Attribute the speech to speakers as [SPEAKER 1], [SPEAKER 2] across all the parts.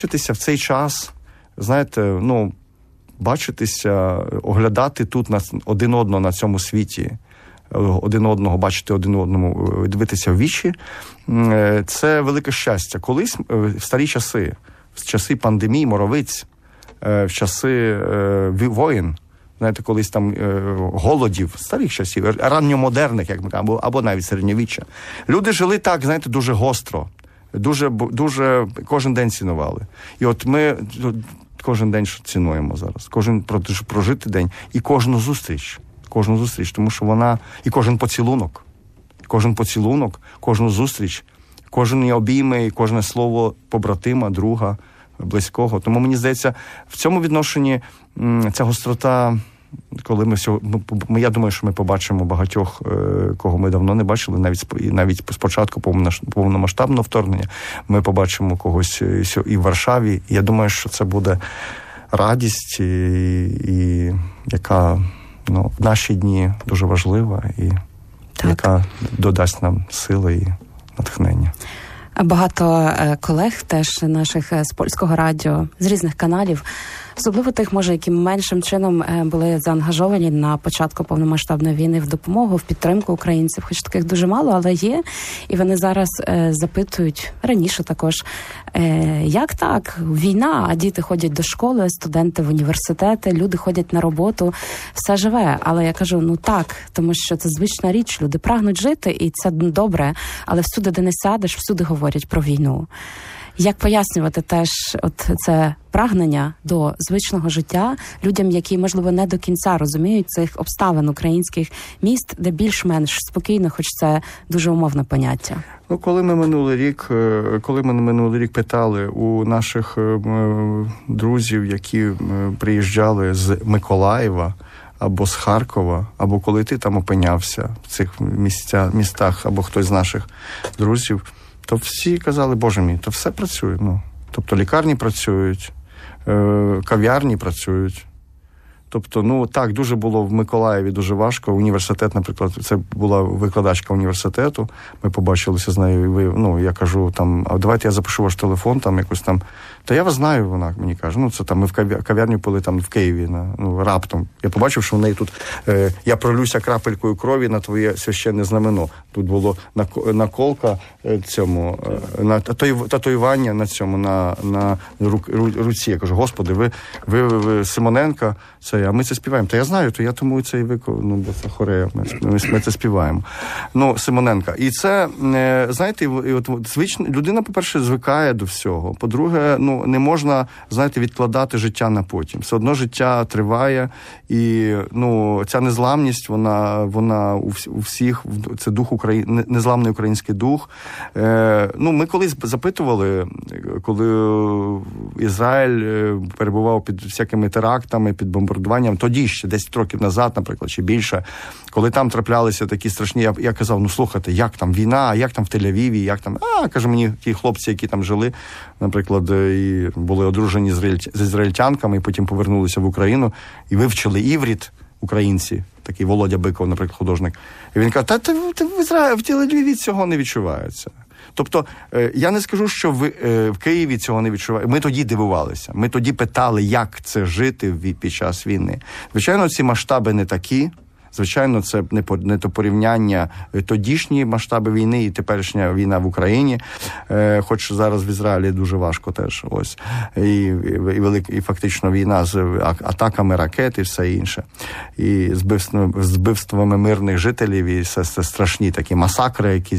[SPEAKER 1] бачитися в цей час, знаєте, бачитися, оглядати тут один одного на цьому світі, один одного, бачити один одному, дивитися в вічі, це велике щастя. Колись, в старі часи, в часи пандемії, моровиць, в часи воїн, знаєте, колись там голодів, старих часів, ранньомодерних, як ми кажемо, або навіть середньовіччя. Люди жили так, знаєте, дуже гостро, дуже кожен день цінували. І от ми кожен день цінуємо зараз, кожен прожитий день і кожну зустріч, тому що вона, і кожен поцілунок, кожну зустріч, кожен обійми, кожне слово побратима, друга, близького. Тому, мені здається, в цьому відношенні ця гострота, коли я думаю, що ми побачимо багатьох, кого ми давно не бачили, навіть спочатку повномасштабного вторгнення, ми побачимо когось і в Варшаві. І я думаю, що це буде радість, і яка в наші дні дуже важлива, і яка додасть нам сили і натхнення.
[SPEAKER 2] Багато колег теж наших з Польського радіо, з різних каналів, особливо тих, може, які меншим чином були заангажовані на початку повномасштабної війни в допомогу, в підтримку українців, хоч таких дуже мало, але є. І вони зараз запитують, раніше також, як так? Війна, а діти ходять до школи, студенти в університети, люди ходять на роботу, все живе. Але я кажу, так, тому що це звична річ, люди прагнуть жити, і це добре, але всюди, де не сядеш, всюди говорять про війну. Як пояснювати теж це прагнення до звичного життя людям, які, можливо, не до кінця розуміють цих обставин українських міст, де більш-менш спокійно, хоч це дуже умовне поняття?
[SPEAKER 1] Коли ми минулий рік питали у наших друзів, які приїжджали з Миколаєва, або з Харкова, або коли ти там опинявся в цих містах, або хтось з наших друзів, то всі казали, Боже мій, то все працює. Тобто лікарні працюють, кав'ярні працюють. Тобто, так, дуже було в Миколаєві дуже важко. Університет, наприклад, це була викладачка університету. Ми побачилися з нею, я кажу, а давайте я запишу ваш телефон, якось там. Та я вас знаю, вона мені каже. Це там, ми в кав'ярню пили в Києві, раптом. Я побачив, що в неї тут, я пролюся крапелькою крові на твоє священне знамено. Тут було наколка цьому, татуювання на цьому, на руці. Я кажу, Господи, ви Симоненка, а ми це співаємо. Та я знаю, то я тому це і бо це хорея, ми це співаємо. Симоненка. І це, знаєте, звично, людина, по-перше, звикає до всього. По-друге, не можна, знаєте, відкладати життя на потім. Все одно життя триває, і, ця незламність, вона у всіх, це дух незламний український дух. Ми колись запитували, коли Ізраїль перебував під всякими терактами, під бомбардуванням, тоді ще 10 років назад, наприклад, чи більше, коли там траплялися такі страшні, я казав, слухайте, як там війна, як там в Тель-Авіві, як там, каже мені, ті хлопці, які там жили, наприклад, і були одружені з ізраїльтянками, і потім повернулися в Україну, і вивчили іврит, українці, такий Володя Биков, наприклад, художник. І він каже, в Тель-Авіві цього не відчувається. Тобто, я не скажу, що в Києві цього не відчуває. Ми тоді дивувалися. Ми тоді питали, як це жити під час війни. Звичайно, ці масштаби не такі. Звичайно, це не то порівняння тодішні масштаби війни і теперішня війна в Україні. Хоч зараз в Ізраїлі дуже важко теж. Ось. І фактично війна з атаками ракет і все інше. І збивствами мирних жителів, і це страшні такі масакри, які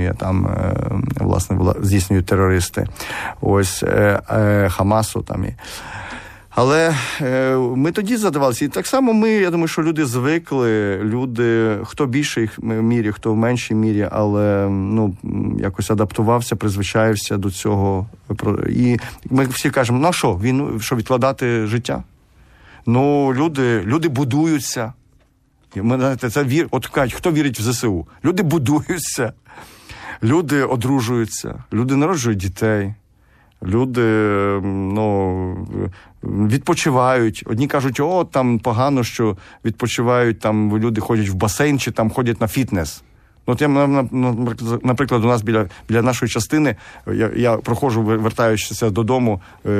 [SPEAKER 1] здійснюють терористи. Ось Хамасу там і. Але ми тоді задавалися. І так само я думаю, що люди звикли, хто в більшій мірі, хто в меншій мірі, але якось адаптувався, призвичаєвся до цього. І ми всі кажемо, що відкладати життя? Люди будуються. От кажуть, хто вірить в ЗСУ? Люди будуються, люди одружуються, люди народжують дітей. Люди, відпочивають. Одні кажуть, там погано, що відпочивають, там люди ходять в басейн чи там ходять на фітнес. От я, наприклад, у нас біля нашої частини, я проходжу, вертаючися додому,